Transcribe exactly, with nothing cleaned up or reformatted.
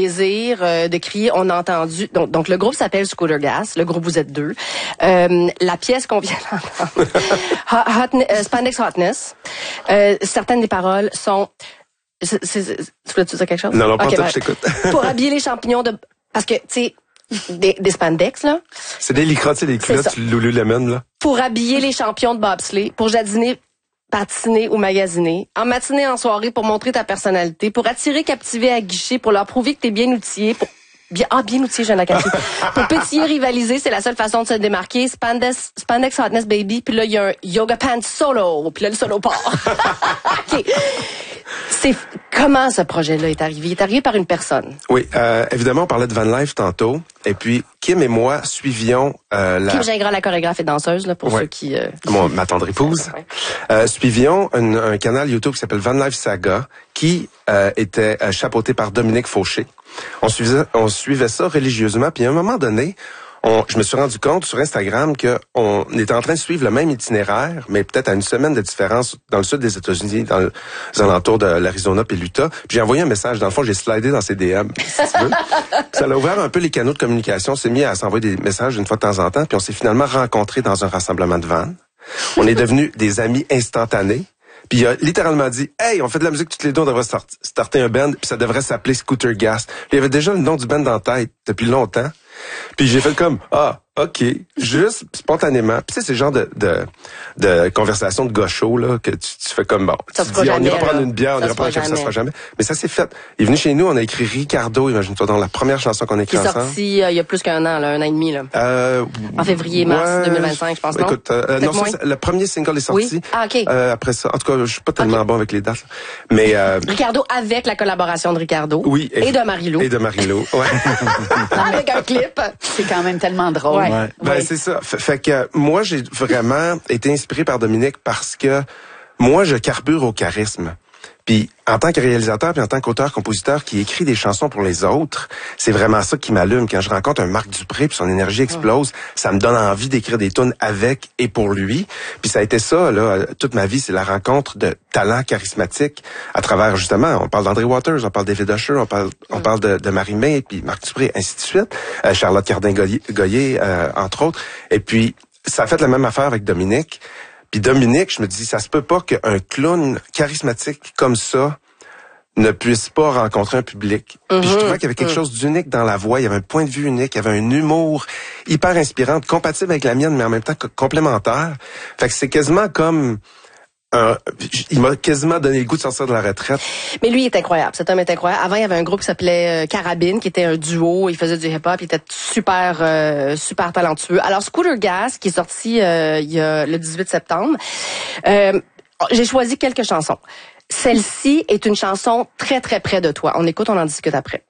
plaisir euh, de crier. On a entendu. Donc, donc le groupe s'appelle Scooter Gas. Le groupe, vous êtes deux. Euh, la pièce qu'on vient d'entendre, hot, hot, uh, Spandex Hotness. Euh, certaines des paroles sont. C'est, c'est, c'est, tu voulais-tu dire quelque chose? Non, non, pas okay, tout, ben, je t'écoute. Pour habiller les champignons de. Parce que, tu sais, des, des spandex, là. C'est des lycras, tu sais, les culottes Lululemon, là. Pour habiller les champions de bobsleigh, pour jardiner, patiner ou magasiner, en matinée, en soirée, pour montrer ta personnalité, pour attirer, captiver, aguicher, pour leur prouver que t'es bien outillé, pour bien, ah, bien outillé, Jeanne Acadie. Pour pétiller, rivaliser, c'est la seule façon de se démarquer. Spandex, Spandex Hotness Baby, puis là, il y a un yoga pants solo, puis là, le solo part. OK. C'est comment ce projet-là est arrivé? Il est arrivé par une personne. Oui, euh, évidemment, on parlait de Van Life tantôt. Et puis, Kim et moi suivions euh, la... Kim Gingras, la chorégraphe et danseuse, là, pour ouais. ceux qui... Euh... Mon, ma tendre épouse. Ouais. Euh, suivions un, un canal YouTube qui s'appelle Van Life Saga, qui euh, était euh, chapeauté par Dominique Fauché. On suivait, on suivait ça religieusement. Puis à un moment donné, on, je me suis rendu compte sur Instagram que on était en train de suivre le même itinéraire, mais peut-être à une semaine de différence dans le sud des États-Unis, dans les alentours de l'Arizona puis l'Utah. Puis j'ai envoyé un message. Dans le fond, j'ai slidé dans ses D M, si tu veux. Ça a ouvert un peu les canaux de communication. On s'est mis à s'envoyer des messages une fois de temps en temps. Puis on s'est finalement rencontrés dans un rassemblement de vannes. On est devenus des amis instantanés. Puis il a littéralement dit « Hey, on fait de la musique toutes les deux, on devrait start, starter un band, puis ça devrait s'appeler Scooter Gas. » Puis il y avait déjà le nom du band dans la tête depuis longtemps. Puis j'ai fait comme « Ah, OK. » Juste spontanément. Puis tu sais, c'est le genre de, de, de conversation de gaucho, là, que tu, tu fais comme bon. Ça tu se dis, jamais, on ira prendre là. une bière, on ira prendre un café, ça se fera jamais. Mais ça s'est fait. Il est venu chez nous, on a écrit Ricardo, imagine-toi, dans la première chanson qu'on a écrite ensemble. Qui est sorti euh, il y a plus qu'un an, là, un an et demi, là. Euh, en février, mars ouais, deux mille vingt-cinq, je pense, non? Écoute, euh, non, ça, le premier single est sorti. Oui? Ah, OK. Euh, après ça, en tout cas, je suis pas tellement okay. bon avec les dates. Mais euh, Ricardo avec la collaboration de Ricardo. Oui. Et, et de Marie-Lou. Et de Marie-Lou, ouais. Avec un clip. C'est quand même tellement drôle. Ouais. Ouais. Ben, oui. C'est ça. Fait, fait que moi, j'ai vraiment été inspiré par Dominique parce que moi, je carbure au charisme. Puis en tant que réalisateur, puis en tant qu'auteur-compositeur qui écrit des chansons pour les autres, c'est vraiment ça qui m'allume. Quand je rencontre un Marc Dupré, puis son énergie explose, oh. ça me donne envie d'écrire des tunes avec et pour lui. Puis ça a été ça, là, toute ma vie, c'est la rencontre de talents charismatiques à travers, justement, on parle d'André Waters, on parle de David Usher, on parle, on parle de, de Marie-May, puis Marc Dupré, ainsi de suite. Euh, Charlotte Cardin-Goyer, euh, entre autres. Et puis, ça a fait la même affaire avec Dominique. Puis Dominique, je me dis, ça se peut pas qu'un clown charismatique comme ça ne puisse pas rencontrer un public. Mm-hmm. Puis je trouvais qu'il y avait quelque mm-hmm. chose d'unique dans la voix, il y avait un point de vue unique, il y avait un humour hyper inspirant, compatible avec la mienne, mais en même temps complémentaire. Fait que c'est quasiment comme... Euh, il m'a quasiment donné le goût de sortir de la retraite. Mais lui, il est incroyable. Cet homme est incroyable. Avant, il y avait un groupe qui s'appelait euh, Carabine, qui était un duo. Il faisait du hip-hop. Il était super, euh, super talentueux. Alors, Scooter Gas, qui est sorti euh, il y a le dix-huit septembre, euh, j'ai choisi quelques chansons. Celle-ci est une chanson très, très près de toi. On écoute, on en discute après.